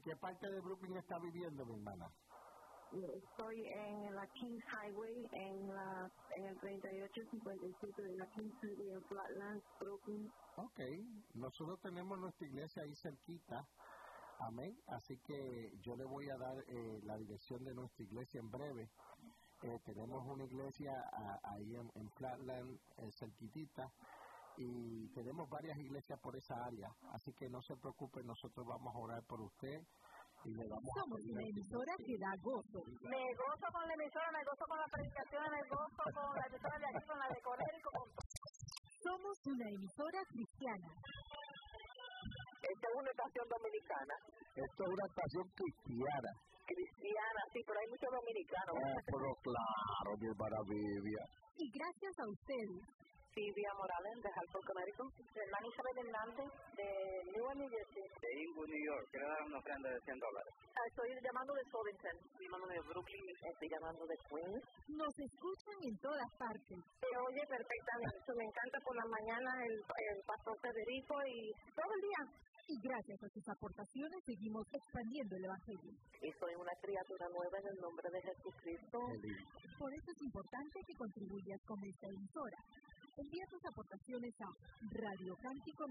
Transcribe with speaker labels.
Speaker 1: ¿Qué parte de Brooklyn está viviendo, mi hermana?
Speaker 2: Estoy en la Kings Highway, en el 3857 de la Kings Highway en Flatlands, Brooklyn.
Speaker 1: Ok, nosotros tenemos nuestra iglesia ahí cerquita, amén, así que yo le voy a dar la dirección de nuestra iglesia en breve. Tenemos una iglesia ahí en Flatlands, cerquitita, y tenemos varias iglesias por esa área, así que no se preocupe, nosotros vamos a orar por usted. Y le vamos
Speaker 3: Somos una emisora que da gozo.
Speaker 4: Me gozo con la emisora, me gozo con la predicación, me gozo con la emisora de aquí, con la de Conérico, con todo.
Speaker 3: Somos una emisora cristiana.
Speaker 4: Esta es una estación dominicana.
Speaker 1: Esto es una estación cristiana.
Speaker 4: Cristiana, sí, pero hay muchos dominicanos.
Speaker 1: Pero claro, mi maravilla.
Speaker 3: Y gracias a ustedes.
Speaker 4: Silvia Morales, de Hartford, Connecticut. Hermana Isabel Hernández, de Newark, New Jersey.
Speaker 5: De Inwood, New York. Quiero dar una ofrenda de $100.
Speaker 4: Estoy llamando de Sovington. Estoy llamando de Brooklyn. Estoy llamando de Queens.
Speaker 3: Nos escuchan en todas partes.
Speaker 4: Se oye perfectamente. Me encanta por las mañanas el pastor Federico y todo el día.
Speaker 3: Y gracias a sus aportaciones seguimos expandiendo el Evangelio.
Speaker 4: Y soy una criatura nueva en el nombre de Jesucristo.
Speaker 3: Por eso es importante que contribuyas con esta emisora. Envía tus aportaciones a Radio Cántico